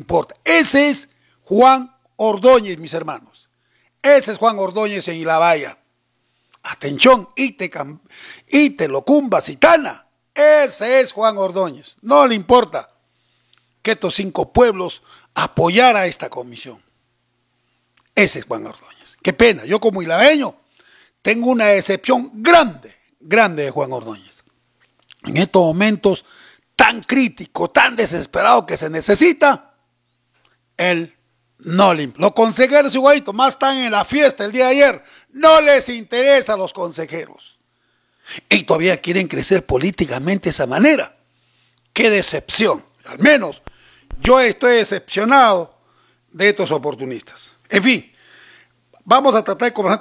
importa. Ese es Juan Ordóñez, mis hermanos. Ese es Juan Ordóñez en Ilabaya. Atención, Ite, Locumba, Citana. Ese es Juan Ordóñez. No le importa que estos 5 pueblos apoyaran a esta comisión. Ese es Juan Ordóñez. Qué pena, yo como ilabeño tengo una decepción grande de Juan Ordóñez. En estos momentos tan críticos, tan desesperados que se necesita, él no le importa. Los consejeros igualito, más están en la fiesta el día de ayer, no les interesa a los consejeros. Y todavía quieren crecer políticamente de esa manera. ¡Qué decepción! Al menos yo estoy decepcionado de estos oportunistas. En fin, vamos a tratar de conversar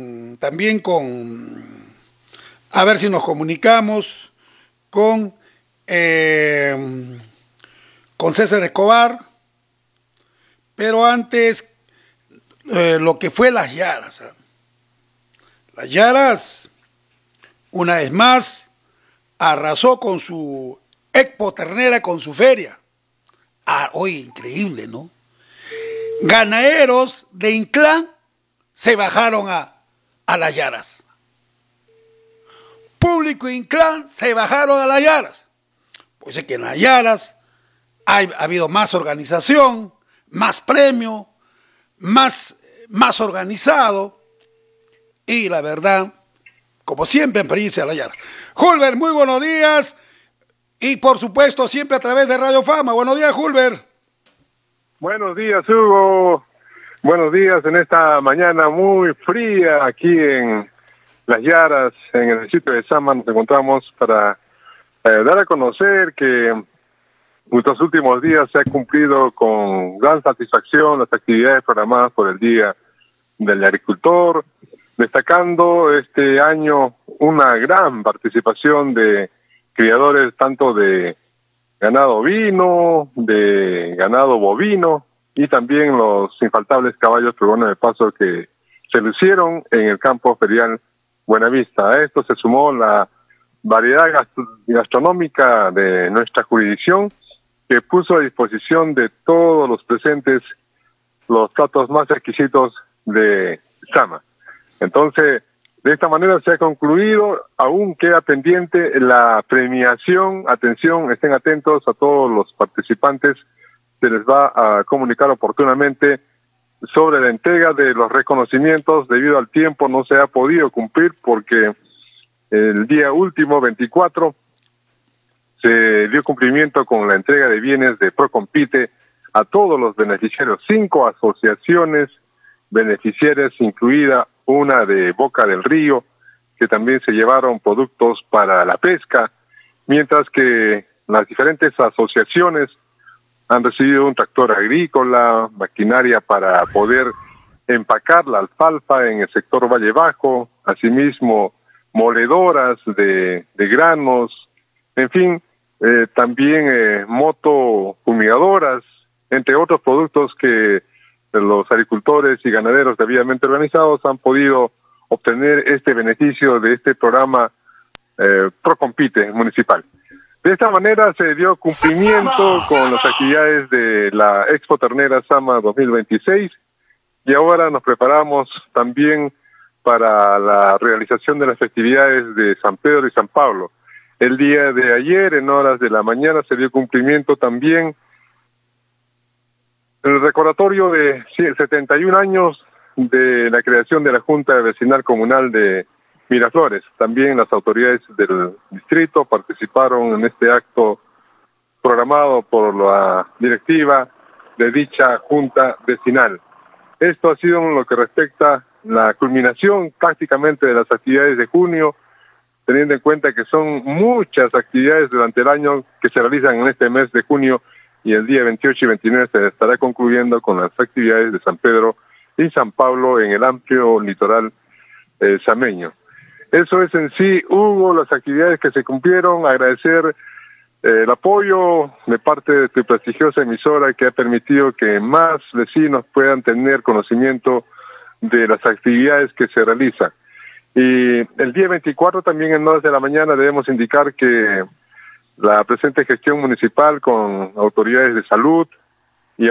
a ver si nos comunicamos con César Escobar, pero antes lo que fue las Yaras. Las Yaras, una vez más, arrasó con su Expo Ternera, con su feria. Oye, increíble, ¿no? Ganaderos de Inclán se bajaron a las Yaras. Público Inclán se bajaron a las Yaras. Pues es que en las Yaras ha habido más organización, más premio, más organizado, y la verdad, como siempre, en Provincia de la Yara. Hulber, muy buenos días, y por supuesto siempre a través de Radio Fama. Buenos días, Hulber. Buenos días, Hugo. Buenos días en esta mañana muy fría aquí en Las Yaras, en el distrito de Sama. Nos encontramos para dar a conocer que estos últimos días se ha cumplido con gran satisfacción las actividades programadas por el Día del Agricultor, destacando este año una gran participación de criadores tanto de ganado ovino, de ganado bovino y también los infaltables caballos peruanos de paso que se lucieron en el campo ferial Buenavista. A esto se sumó la variedad gastronómica de nuestra jurisdicción, que puso a disposición de todos los presentes los platos más exquisitos de Sama. Entonces, de esta manera se ha concluido, aún queda pendiente la premiación. Atención, estén atentos a todos los participantes, se les va a comunicar oportunamente sobre la entrega de los reconocimientos. Debido al tiempo no se ha podido cumplir porque el día último, 24, se dio cumplimiento con la entrega de bienes de Procompite a todos los beneficiarios, 5 asociaciones beneficiarias, incluida una de Boca del Río, que también se llevaron productos para la pesca, mientras que las diferentes asociaciones han recibido un tractor agrícola, maquinaria para poder empacar la alfalfa en el sector Valle Bajo, asimismo moledoras de granos, en fin, también moto fumigadoras, entre otros productos que los agricultores y ganaderos debidamente organizados han podido obtener este beneficio de este programa Procompite municipal. De esta manera se dio cumplimiento con las actividades de la Expo Ternera Sama 2026 y ahora nos preparamos también para la realización de las festividades de San Pedro y San Pablo. El día de ayer, en horas de la mañana, se dio cumplimiento también el recordatorio de 71 años de la creación de la Junta Vecinal Comunal de Miraflores. También las autoridades del distrito participaron en este acto programado por la directiva de dicha Junta Vecinal. Esto ha sido en lo que respecta la culminación prácticamente de las actividades de junio, teniendo en cuenta que son muchas actividades durante el año que se realizan en este mes de junio, y el día 28 y 29 se estará concluyendo con las actividades de San Pedro y San Pablo en el amplio litoral sameño. Eso es en sí, Hugo, las actividades que se cumplieron. Agradecer el apoyo de parte de tu prestigiosa emisora, que ha permitido que más vecinos puedan tener conocimiento de las actividades que se realizan. Y el día 24 también en horas de la mañana debemos indicar que la presente gestión municipal con autoridades de salud,